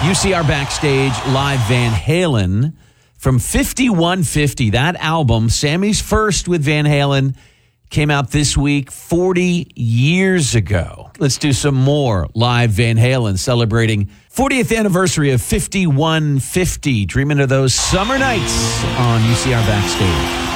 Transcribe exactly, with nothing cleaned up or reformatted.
U C R Backstage Live Van Halen from fifty-one fifty. That album, Sammy's first with Van Halen, came out this week forty years ago. Let's do some more live Van Halen celebrating fortieth anniversary of fifty-one fifty. Dreaming of those summer nights on U C R Backstage.